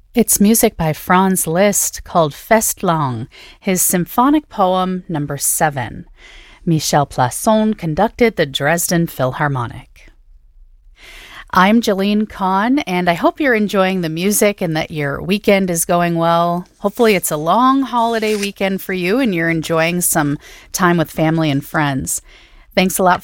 It's music by Franz Liszt called Festlang, his symphonic poem number 7. Michel Plasson conducted the Dresden Philharmonic. I'm Jeline Kahn, and I hope you're enjoying the music and that your weekend is going well. Hopefully it's a long holiday weekend for you and you're enjoying some time with family and friends. Thanks a lot